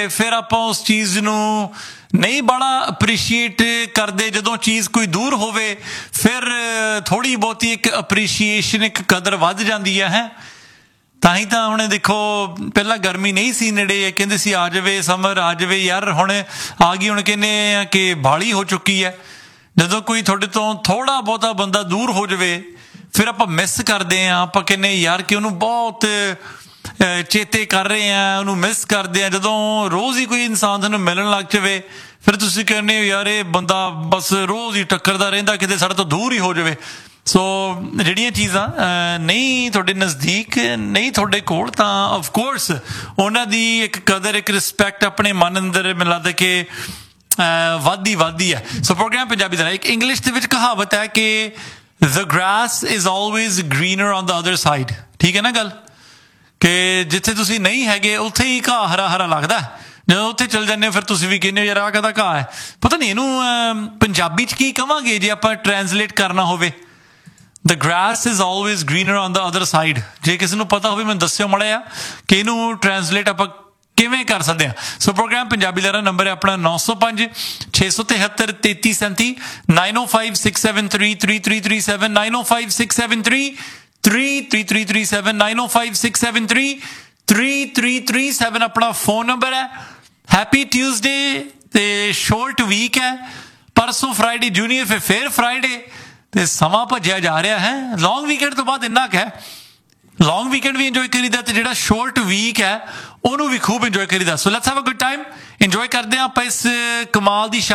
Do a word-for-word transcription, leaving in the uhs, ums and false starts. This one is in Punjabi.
ਫਿਰ ਆਪਾਂ ਉਸ ਚੀਜ਼ ਨੂੰ ਨਹੀਂ ਬੜਾ ਅਪਰੀਸ਼ੀਏਟ ਕਰਦੇ। ਜਦੋਂ ਚੀਜ਼ ਕੋਈ ਦੂਰ ਹੋਵੇ ਫਿਰ ਥੋੜ੍ਹੀ ਬਹੁਤੀ ਇੱਕ ਅਪਰੀਸ਼ੀਏਸ਼ਨ, ਇੱਕ ਕਦਰ ਵੱਧ ਜਾਂਦੀ ਹੈ ਹੈ ਤਾਂ ਹੀ ਤਾਂ ਹੁਣ ਦੇਖੋ, ਪਹਿਲਾਂ ਗਰਮੀ ਨਹੀਂ ਸੀ ਨੇੜੇ, ਕਹਿੰਦੇ ਸੀ ਆ ਜਾਵੇ ਸਮਰ, ਆ ਜਾਵੇ ਯਾਰ, ਹੁਣ ਆ ਗਈ। ਹੁਣ ਕਹਿੰਦੇ ਆ ਕਿ ਬਾਹਲੀ ਹੋ ਚੁੱਕੀ ਹੈ। ਜਦੋਂ ਕੋਈ ਤੁਹਾਡੇ ਤੋਂ ਥੋੜ੍ਹਾ ਬਹੁਤਾ ਬੰਦਾ ਦੂਰ ਹੋ ਜਾਵੇ ਫਿਰ ਆਪਾਂ ਮਿਸ ਕਰਦੇ ਹਾਂ। ਆਪਾਂ ਕਹਿੰਦੇ ਯਾਰ ਕਿ ਉਹਨੂੰ ਬਹੁਤ ਚੇਤੇ ਕਰ ਰਹੇ ਹਾਂ, ਉਹਨੂੰ ਮਿਸ ਕਰਦੇ ਹਾਂ। ਜਦੋਂ ਰੋਜ਼ ਹੀ ਕੋਈ ਇਨਸਾਨ ਤੁਹਾਨੂੰ ਮਿਲਣ ਲੱਗ ਜਾਵੇ ਫਿਰ ਤੁਸੀਂ ਕਹਿੰਦੇ ਹੋ ਯਾਰ ਇਹ ਬੰਦਾ ਬਸ ਰੋਜ਼ ਹੀ ਟੱਕਰਦਾ ਰਹਿੰਦਾ, ਕਿਤੇ ਸਾਡੇ ਤੋਂ ਦੂਰ ਹੀ ਹੋ ਜਾਵੇ। ਸੋ ਜਿਹੜੀਆਂ ਚੀਜ਼ਾਂ ਨਹੀਂ ਤੁਹਾਡੇ ਨਜ਼ਦੀਕ, ਨਹੀਂ ਤੁਹਾਡੇ ਕੋਲ, ਤਾਂ ਆਫਕੋਰਸ ਉਹਨਾਂ ਦੀ ਇੱਕ ਕਦਰ, ਇੱਕ ਰਿਸਪੈਕਟ ਆਪਣੇ ਮਨ ਅੰਦਰ ਮੈਨੂੰ ਲੱਗਦਾ ਕਿ ਵੱਧਦੀ ਵੱਧਦੀ ਹੈ। ਸੋ ਪ੍ਰੋਗਰਾਮ ਪੰਜਾਬੀ ਦਾ ਇੱਕ ਇੰਗਲਿਸ਼ ਦੇ ਵਿੱਚ ਕਹਾਵਤ ਹੈ ਕਿ the grass is always greener on the other side। ਠੀਕ ਹੈ ਨਾ ਗੱਲ, ਕਿ ਜਿੱਥੇ ਤੁਸੀਂ ਨਹੀਂ ਹੈਗੇ ਉੱਥੇ ਹੀ ਘਾਹ ਹਰਾ ਹਰਾ ਲੱਗਦਾ। ਜਦੋਂ ਉੱਥੇ ਚਲ ਜਾਂਦੇ ਹੋ ਫਿਰ ਤੁਸੀਂ ਵੀ ਕਹਿੰਦੇ ਹੋ ਯਾਰ ਆਹ ਕਾਹਦਾ ਘਾਹ ਹੈ। ਪਤਾ ਨਹੀਂ ਇਹਨੂੰ ਪੰਜਾਬੀ 'ਚ ਕੀ ਕਹਾਂਗੇ ਜੇ ਆਪਾਂ ਟਰਾਂਸਲੇਟ ਕਰਨਾ ਹੋਵੇ। The grass is always greener on the other side। ਜੇ ਕਿਸੇ ਨੂੰ ਪਤਾ ਹੋਵੇ ਮੈਨੂੰ ਦੱਸਿਓ ਮਾੜਾ ਜਿਹਾ ਕਿ ਇਹਨੂੰ ਟਰਾਂਸਲੇਟ ਆਪਾਂ ਕਿਵੇਂ ਕਰ ਸਕਦੇ ਹਾਂ। ਸੋ ਪ੍ਰੋਗਰਾਮ ਪੰਜਾਬੀ ਦਾ ਨੰਬਰ ਹੈ ਆਪਣਾ ਨੌ ਸੌ ਪੰਜ ਛੇ ਸੌ ਤਿਹੱਤਰ ਤੇਤੀ ਸੈਂਤੀ ਨਾਈਨ ਓ five six seven three three three three seven nine ਓ five six seven three three three three three seven nine ਓ five six seven three three three three seven ਆਪਣਾ ਫੋਨ ਨੰਬਰ ਹੈ। ਹੈਪੀ ਟਿਊਜ਼ਡੇ ਤੇ ਸ਼ੋਰਟ ਵੀਕ ਹੈ, ਪਰਸੋਂ ਫਰਾਈਡੇ ਜੂਨੀਅਰ, ਫਿਰ ਫਿਰ ਫਰਾਈਡੇ ਤੇ ਸਮਾਂ ਭੱਜਿਆ ਜਾ ਰਿਹਾ ਹੈ। ਲੌਂਗ ਵੀਕਐਂਡ ਤੋਂ ਬਾਅਦ ਇੰਨਾ ਕੁ ਹੈ, ਲੌਂਗ ਵੀਕਐਂਡ ਵੀ ਇੰਜੋਏ ਕਰੀਦਾ ਤੇ ਜਿਹੜਾ ਸ਼ੋਰਟ ਵੀਕ ਹੈ ਉਹਨੂੰ ਵੀ ਖੂਬ ਇੰਜੋਏ ਕਰੀਦਾ। So let's have a good time, enjoy ਕਰਦੇ ਹਾਂ ਆਪਾਂ ਇਸ ਕਮਾਲ ਦੀ